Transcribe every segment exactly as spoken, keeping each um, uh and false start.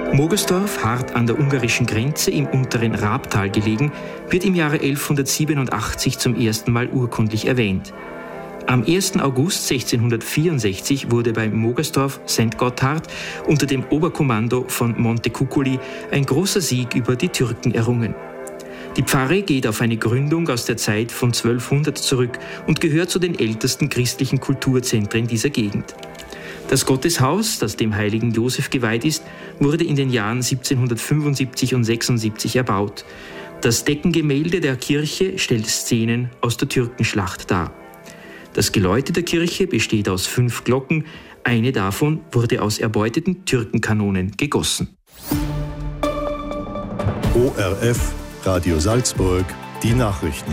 Mogersdorf, hart an der ungarischen Grenze im unteren Rabtal gelegen, wird im Jahre elfhundertsiebenundachtzig zum ersten Mal urkundlich erwähnt. Am ersten August sechzehnhundertvierundsechzig wurde bei Mogersdorf Sankt Gotthard unter dem Oberkommando von Montecuccoli ein großer Sieg über die Türken errungen. Die Pfarre geht auf eine Gründung aus der Zeit von zwölfhundert zurück und gehört zu den ältesten christlichen Kulturzentren dieser Gegend. Das Gotteshaus, das dem heiligen Josef geweiht ist, wurde in den Jahren siebzehnhundertfünfundsiebzig und sechsundsiebzig erbaut. Das Deckengemälde der Kirche stellt Szenen aus der Türkenschlacht dar. Das Geläute der Kirche besteht aus fünf Glocken, eine davon wurde aus erbeuteten Türkenkanonen gegossen. O R F, Radio Salzburg, die Nachrichten.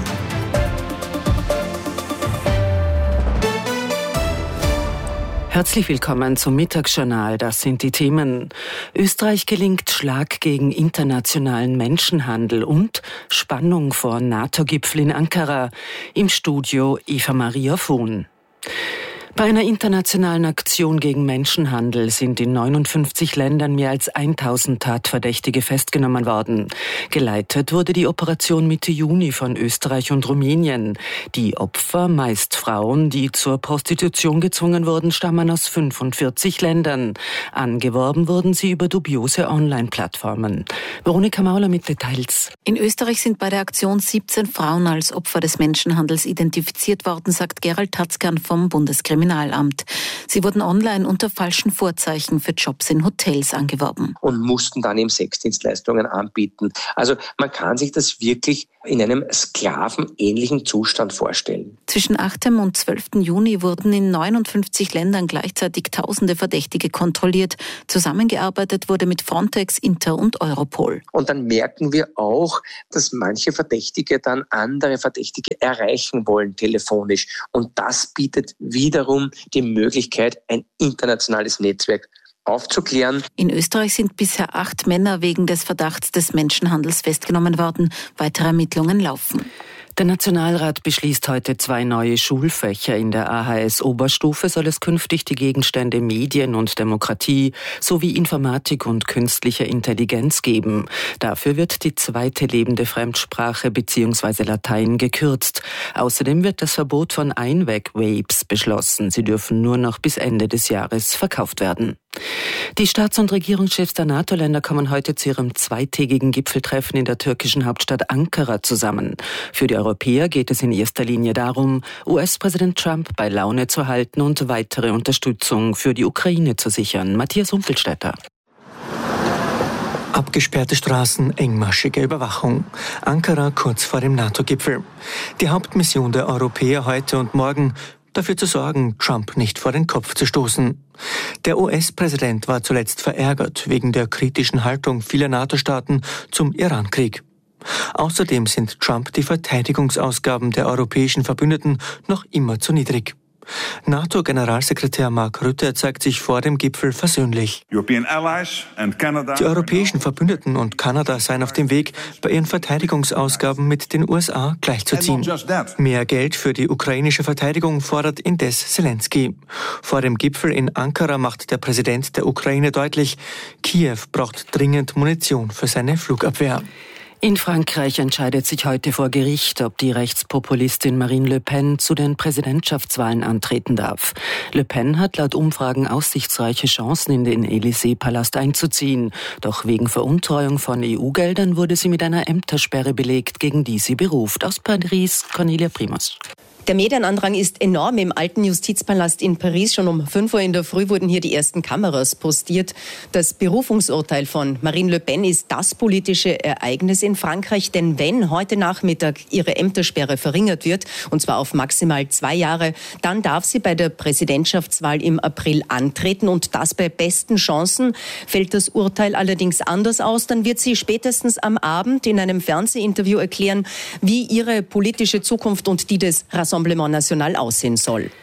Herzlich willkommen zum Mittagsjournal. Das sind die Themen. Österreich gelingt Schlag gegen internationalen Menschenhandel und Spannung vor NATO-Gipfel in Ankara. Im Studio Eva Maria Vohn. Bei einer internationalen Aktion gegen Menschenhandel sind in neunundfünfzig Ländern mehr als tausend Tatverdächtige festgenommen worden. Geleitet wurde die Operation Mitte Juni von Österreich und Rumänien. Die Opfer, meist Frauen, die zur Prostitution gezwungen wurden, stammen aus fünfundvierzig Ländern. Angeworben wurden sie über dubiose Online-Plattformen. Veronika Mauler mit Details. In Österreich sind bei der Aktion siebzehn Frauen als Opfer des Menschenhandels identifiziert worden, sagt Gerald Tatzkan vom Bundeskriminalamt. Sie wurden online unter falschen Vorzeichen für Jobs in Hotels angeworben. Und mussten dann eben Sexdienstleistungen anbieten. Also man kann sich das wirklich in einem sklavenähnlichen Zustand vorstellen. Zwischen achtem und zwölften Juni wurden in neunundfünfzig Ländern gleichzeitig tausende Verdächtige kontrolliert. Zusammengearbeitet wurde mit Frontex, Inter und Europol. Und dann merken wir auch, dass manche Verdächtige dann andere Verdächtige erreichen wollen telefonisch. Und das bietet wiederum die Möglichkeit, ein internationales Netzwerk aufzuklären. In Österreich sind bisher acht Männer wegen des Verdachts des Menschenhandels festgenommen worden. Weitere Ermittlungen laufen. Der Nationalrat beschließt heute zwei neue Schulfächer. In der A H S-Oberstufe soll es künftig die Gegenstände Medien und Demokratie sowie Informatik und künstliche Intelligenz geben. Dafür wird die zweite lebende Fremdsprache bzw. Latein gekürzt. Außerdem wird das Verbot von Einweg-Vapes beschlossen. Sie dürfen nur noch bis Ende des Jahres verkauft werden. Die Staats- und Regierungschefs der NATO-Länder kommen heute zu ihrem zweitägigen Gipfeltreffen in der türkischen Hauptstadt Ankara zusammen. Für die Europäer geht es in erster Linie darum, U S-Präsident Trump bei Laune zu halten und weitere Unterstützung für die Ukraine zu sichern. Matthias Humpelstädter. Abgesperrte Straßen, engmaschige Überwachung. Ankara kurz vor dem NATO-Gipfel. Die Hauptmission der Europäer heute und morgen: dafür zu sorgen, Trump nicht vor den Kopf zu stoßen. Der U S-Präsident war zuletzt verärgert wegen der kritischen Haltung vieler NATO-Staaten zum Iran-Krieg. Außerdem sind Trump die Verteidigungsausgaben der europäischen Verbündeten noch immer zu niedrig. NATO-Generalsekretär Mark Rutte zeigt sich vor dem Gipfel versöhnlich. Die europäischen Verbündeten und Kanada seien auf dem Weg, bei ihren Verteidigungsausgaben mit den U S A gleichzuziehen. Mehr Geld für die ukrainische Verteidigung fordert indes Zelensky. Vor dem Gipfel in Ankara macht der Präsident der Ukraine deutlich, Kiew braucht dringend Munition für seine Flugabwehr. In Frankreich entscheidet sich heute vor Gericht, ob die Rechtspopulistin Marine Le Pen zu den Präsidentschaftswahlen antreten darf. Le Pen hat laut Umfragen aussichtsreiche Chancen, in den Élysée-Palast einzuziehen. Doch wegen Veruntreuung von E U-Geldern wurde sie mit einer Ämtersperre belegt, gegen die sie beruft. Aus Paris, Cornelia Primus. Der Medienandrang ist enorm im alten Justizpalast in Paris. Schon um fünf Uhr in der Früh wurden hier die ersten Kameras postiert. Das Berufungsurteil von Marine Le Pen ist das politische Ereignis in Frankreich. Denn wenn heute Nachmittag ihre Ämtersperre verringert wird, und zwar auf maximal zwei Jahre, dann darf sie bei der Präsidentschaftswahl im April antreten. Und das bei besten Chancen. Fällt das Urteil allerdings anders aus, dann wird sie spätestens am Abend in einem Fernsehinterview erklären, wie ihre politische Zukunft und die des Rassemblement National aussehen soll.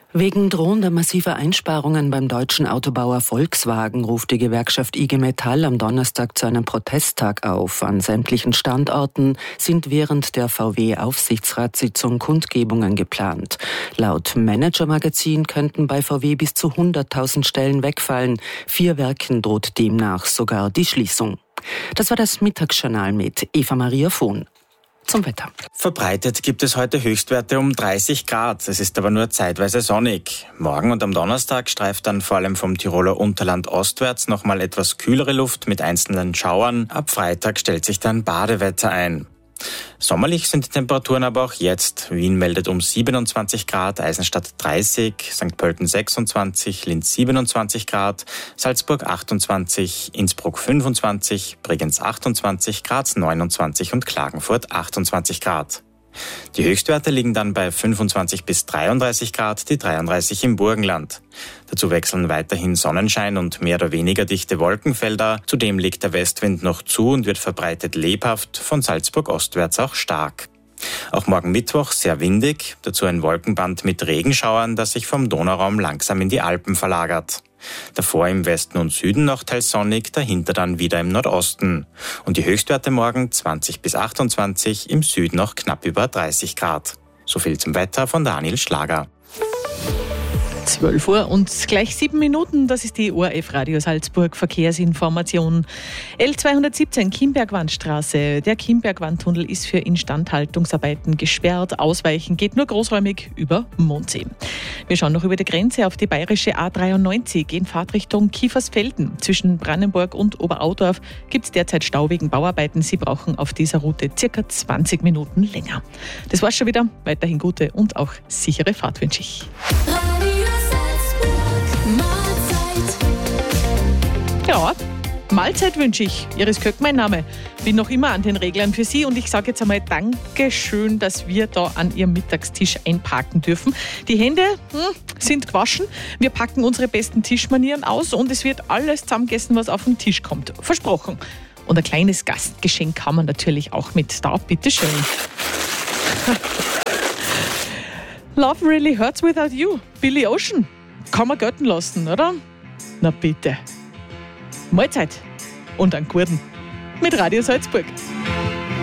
Wegen drohender massiver Einsparungen beim deutschen Autobauer Volkswagen ruft die Gewerkschaft I G Metall am Donnerstag zu einem Protesttag auf. An sämtlichen Standorten sind während der V W-Aufsichtsratssitzung Kundgebungen geplant. Laut Manager-Magazin könnten bei V W bis zu hunderttausend Stellen wegfallen. Vier Werken droht demnach sogar die Schließung. Das war das Mittagsjournal mit Eva Maria Vohn. Zum Wetter. Verbreitet gibt es heute Höchstwerte um dreißig Grad. Es ist aber nur zeitweise sonnig. Morgen und am Donnerstag streift dann vor allem vom Tiroler Unterland ostwärts nochmal etwas kühlere Luft mit einzelnen Schauern. Ab Freitag stellt sich dann Badewetter ein. Sommerlich sind die Temperaturen aber auch jetzt. Wien meldet um siebenundzwanzig Grad, Eisenstadt dreißig, Sankt Pölten sechsundzwanzig, Linz siebenundzwanzig Grad, Salzburg achtundzwanzig, Innsbruck fünfundzwanzig, Bregenz achtundzwanzig, Graz neunundzwanzig und Klagenfurt achtundzwanzig Grad. Die Höchstwerte liegen dann bei fünfundzwanzig bis dreiunddreißig Grad, die dreiunddreißig im Burgenland. Dazu wechseln weiterhin Sonnenschein und mehr oder weniger dichte Wolkenfelder. Zudem legt der Westwind noch zu und wird verbreitet lebhaft, von Salzburg ostwärts auch stark. Auch morgen Mittwoch sehr windig, dazu ein Wolkenband mit Regenschauern, das sich vom Donauraum langsam in die Alpen verlagert. Davor im Westen und Süden noch teils sonnig, dahinter dann wieder im Nordosten. Und die Höchstwerte morgen zwanzig bis achtundzwanzig, im Süden noch knapp über dreißig Grad. So viel zum Wetter von Daniel Schlager. zwölf Uhr und gleich sieben Minuten, das ist die O R F Radio Salzburg Verkehrsinformation. L zweihundertsiebzehn Kimbergwandstraße. Der Kimbergwandtunnel ist für Instandhaltungsarbeiten gesperrt. Ausweichen geht nur großräumig über Mondsee. Wir schauen noch über die Grenze auf die bayerische A dreiundneunzig in Fahrtrichtung Kiefersfelden. Zwischen Brannenburg und Oberaudorf gibt es derzeit Stau wegen Bauarbeiten. Sie brauchen auf dieser Route circa zwanzig Minuten länger. Das war's schon wieder. Weiterhin gute und auch sichere Fahrt wünsche ich. Ja, Mahlzeit wünsche ich. Iris Köck, mein Name. Bin noch immer an den Reglern für Sie und ich sage jetzt einmal Dankeschön, dass wir da an Ihrem Mittagstisch einparken dürfen. Die Hände hm, sind gewaschen. Wir packen unsere besten Tischmanieren aus und es wird alles zusammengegessen, was auf den Tisch kommt. Versprochen. Und ein kleines Gastgeschenk haben wir natürlich auch mit. Da, bitteschön. Love really hurts without you. Billy Ocean. Kann man gelten lassen, oder? Na bitte. Mahlzeit und einen guten mit Radio Salzburg.